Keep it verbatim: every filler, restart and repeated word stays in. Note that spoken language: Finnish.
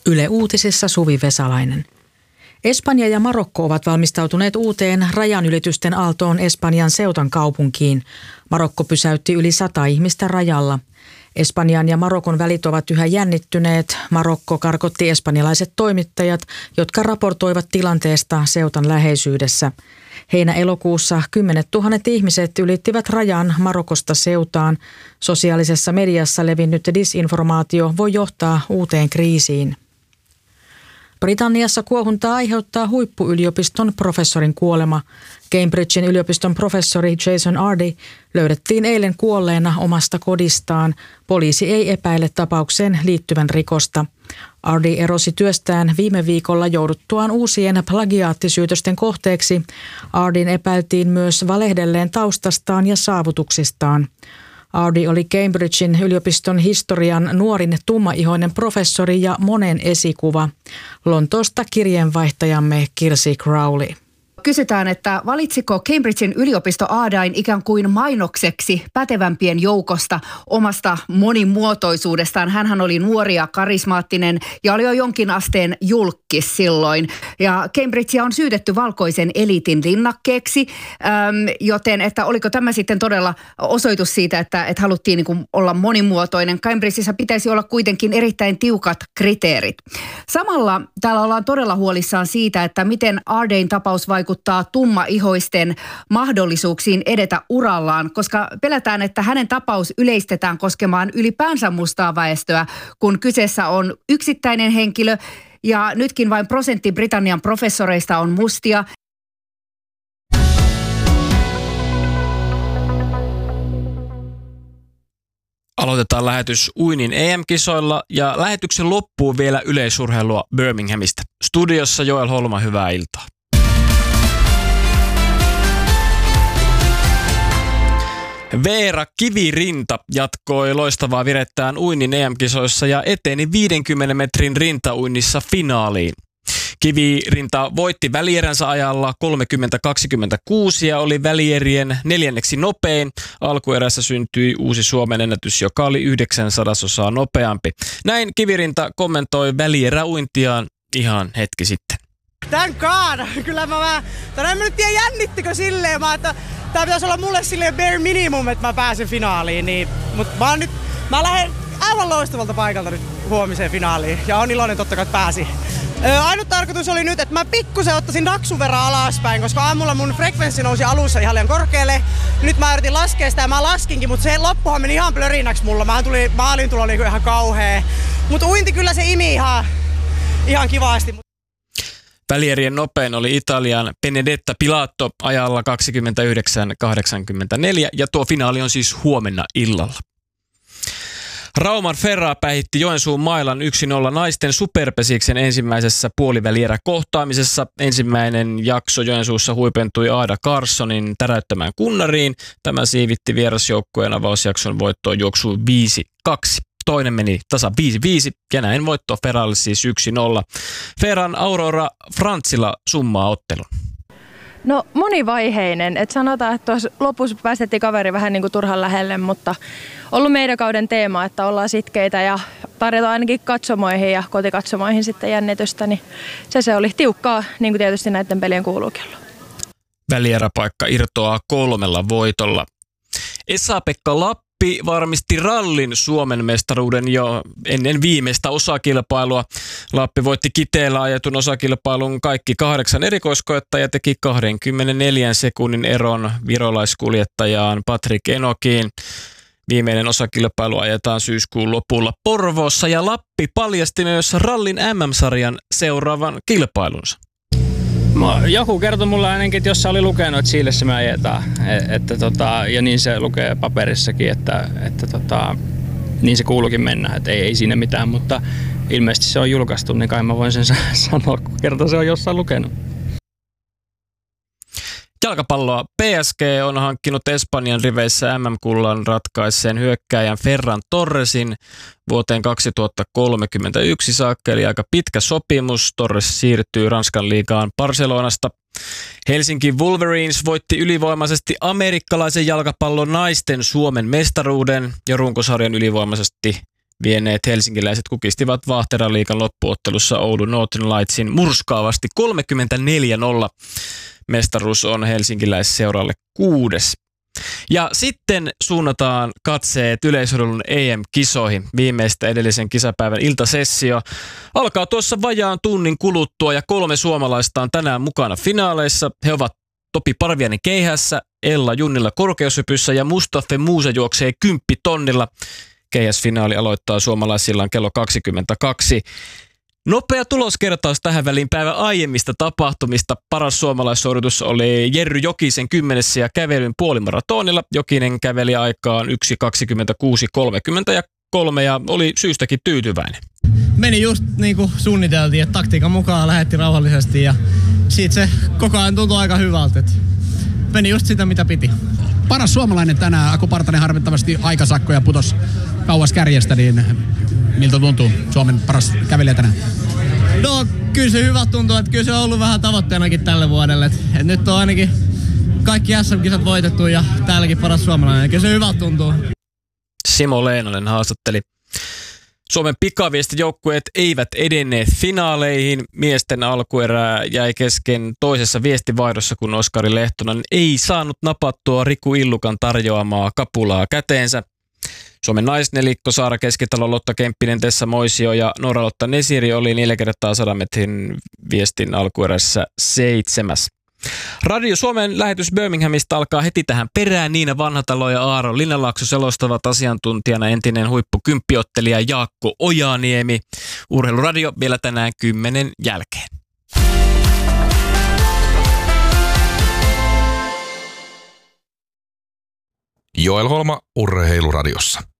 Yle Uutisissa Suvi Vesalainen. Espanja ja Marokko ovat valmistautuneet uuteen rajanylitysten aaltoon Espanjan Ceutan kaupunkiin. Marokko pysäytti yli sata ihmistä rajalla. Espanjan ja Marokon välit ovat yhä jännittyneet. Marokko karkotti espanjalaiset toimittajat, jotka raportoivat tilanteesta Ceutan läheisyydessä. Heinä-elokuussa kymmenet tuhannet ihmiset ylittivät rajan Marokosta Ceutaan. Sosiaalisessa mediassa levinnyt disinformaatio voi johtaa uuteen kriisiin. Britanniassa kuohuntaa aiheuttaa huippuyliopiston professorin kuolema. Cambridgen yliopiston professori Jason Ardy löydettiin eilen kuolleena omasta kodistaan. Poliisi ei epäile tapaukseen liittyvän rikosta. Ardy erosi työstään viime viikolla jouduttuaan uusien plagiaattisyytösten kohteeksi. Ardyn epäiltiin myös valehdelleen taustastaan ja saavutuksistaan. Ardy oli Cambridgen yliopiston historian nuorin tummaihoinen professori ja monen esikuva. Lontoosta kirjeenvaihtajamme Kirsi Crowley. Kysytään, että valitsiko Cambridgen yliopisto Ardain ikään kuin mainokseksi pätevämpien joukosta omasta monimuotoisuudestaan. Hänhän oli nuori ja karismaattinen ja oli jo jonkin asteen julkkis silloin. Ja Cambridgea on syytetty valkoisen eliitin linnakkeeksi, joten että oliko tämä sitten todella osoitus siitä, että, että haluttiin niin kuin olla monimuotoinen. Cambridgeissa pitäisi olla kuitenkin erittäin tiukat kriteerit. Samalla täällä ollaan todella huolissaan siitä, että miten Ardain tapaus vaikuttaa vaikuttaa tummaihoisten mahdollisuuksiin edetä urallaan, koska pelätään, että hänen tapaus yleistetään koskemaan ylipäänsä mustaa väestöä, kun kyseessä on yksittäinen henkilö ja nytkin vain prosentti Britannian professoreista on mustia. Aloitetaan lähetys uinnin E M-kisoilla ja lähetyksen loppuu vielä yleisurheilua Birminghamista. Studiossa Joel Holma, hyvää iltaa. Veera Kivirinta jatkoi loistavaa virettään uinnin E M-kisoissa ja eteni viidenkymmenen metrin rintauinnissa finaaliin. Kivirinta voitti välieränsä ajalla kolmekymmentä kaksikymmentäkuusi ja oli välierien neljänneksi nopein. Alkuerässä syntyi uusi Suomen ennätys, joka oli yhdeksän sadasosaa nopeampi. Näin Kivirinta kommentoi välieräuintiaan ihan hetki sitten. Tän kaada. Kyllä mä vähän, tänään mä nyt tiedän jännittikö silleen, mä, että tää pitäisi olla mulle silleen bare minimum, että mä pääsen finaaliin. Niin, mut mä oon nyt, mä lähden aivan loistavalta paikalta nyt huomiseen finaaliin ja on iloinen totta kai, että pääsi. Ö, ainut tarkoitus oli nyt, että mä pikkusen ottaisin naksun verran alaspäin, koska aamulla mun frekvenssi nousi alussa ihan liian korkealle. Nyt mä yritin laskea sitä ja mä laskinkin, mutta se loppuhan meni ihan plörinäksi mulla. Mä tuli, maalin tulo oli ihan kauhea. Mutta uinti kyllä se imi ihan, ihan kivasti. Välierien nopein oli Italian Benedetta Pilato ajalla kaksikymmentäyhdeksän kahdeksankymmentäneljä ja tuo finaali on siis huomenna illalla. Rauman Ferra päihitti Joensuun mailan yksi nolla naisten superpesiksen ensimmäisessä puolivälieräkohtaamisessa. Ensimmäinen jakso Joensuussa huipentui Aada Carsonin täräyttämään kunnariin. Tämä siivitti vierasjoukkueen avausjakson voittoon juoksuun viisi kaksi. Toinen meni tasa viisi viisi ja näin voitto Ferralle siis yksi nolla. Ferran Aurora Frantsila summaa ottelun. No monivaiheinen, että sanotaan, että tuossa lopussa päästettiin kaveri vähän niin kuin turhan lähelle, mutta ollut meidän kauden teema, että ollaan sitkeitä ja tarjotaan ainakin katsomoihin ja kotikatsomoihin sitten jännitystä, niin se, se oli tiukkaa, niin kuin tietysti näiden pelien kuuluukin olla. Välieräpaikka irtoaa kolmella voitolla. Esa-Pekka Lappi varmisti rallin Suomen mestaruuden jo ennen viimeistä osakilpailua. Lappi voitti Kiteellä ajetun osakilpailun kaikki kahdeksan erikoiskoetta ja teki kaksikymmentäneljä sekunnin eron virolaiskuljettajaan Patrik Enokiin. Viimeinen osakilpailu ajetaan syyskuun lopulla Porvoossa ja Lappi paljasti myös rallin M M-sarjan seuraavan kilpailunsa. Joku kertoi mulle ainakin, että jos se oli lukenut, että Chiilessä me ajetaan. Et, että, tota, ja niin se lukee paperissakin, että, että tota, niin se kuuluukin mennä. Et ei, ei siinä mitään, mutta ilmeisesti se on julkaistu, niin kai mä voin sen sanoa, kun kerta se on jossain lukenut. Jalkapalloa. P S G on hankkinut Espanjan riveissä M M-kullan ratkaisseen hyökkääjän Ferran Torresin vuoteen kaksituhattakolmekymmentäyksi saakka, eli aika pitkä sopimus. Torres siirtyy Ranskan liigaan Barcelonasta. Helsinki Wolverines voitti ylivoimaisesti amerikkalaisen jalkapallon naisten Suomen mestaruuden ja runkosarjan ylivoimaisesti vieneet helsinkiläiset kukistivat Vaahtera-liigan loppuottelussa Oulu Northern Lightsin murskaavasti kolmekymmentäneljä nolla. Mestaruus on helsinkiläisseuralle kuudes. Ja sitten suunnataan katseet yleisurheilun E M-kisoihin. Viimeistä edellisen kisapäivän iltasessio alkaa tuossa vajaan tunnin kuluttua ja kolme suomalaista on tänään mukana finaaleissa. He ovat Topi Parviainen keihässä, Ella Junnila korkeushypyssä ja Mustafa Musa juoksee kymppitonnilla. Keihäsfinaali aloittaa suomalaisillaan kello kaksikymmentäkaksi. Nopea tuloskertaus tähän väliin päivän aiemmista tapahtumista. Paras suomalaissuoritus oli Jerry Jokisen kymmenessä ja kävelyn puolimaratonilla. Jokinen käveli aikaan yksi kaksikymmentäkuusi kolmekymmentäkolme ja oli syystäkin tyytyväinen. Meni just niin kuin suunniteltiin, että taktiikan mukaan lähdettiin rauhallisesti ja siitä se koko ajan tuntui aika hyvältä. Että meni just sitä, mitä piti. Paras suomalainen tänään, Aku Partanen harmittavasti aikasakkoja putos kauas kärjestä, niin miltä tuntuu Suomen paras kävelijä tänään? No kyllä se hyvä tuntuu, että kyllä se on ollut vähän tavoitteenakin tälle vuodelle. Et, et nyt on ainakin kaikki S M-kisat voitettu ja täälläkin paras suomalainen. Kyllä se hyvä tuntuu. Simo Leenonen haastatteli. Suomen pikaviestijoukkueet eivät edenneet finaaleihin. Miesten alkuerää jäi kesken toisessa viestivaihdossa, kun Oskari Lehtonen ei saanut napattua Riku Illukan tarjoamaa kapulaa käteensä. Suomen naisnelikko Saara Keskitalo, Lotta Kemppinen, Tessa Moisio ja Noora-Lotta Nesiri oli neljä kertaa sadan metrin viestin alkuerässä seitsemäs. Radio Suomen lähetys Birminghamista alkaa heti tähän perään. Niina Vanhatalo ja Aaro Linnanlaakso selostavat asiantuntijana entinen huippukymppiottelija Jaakko Ojaniemi. Urheiluradio vielä tänään kymmenen jälkeen. Joel Holma Urheiluradiossa.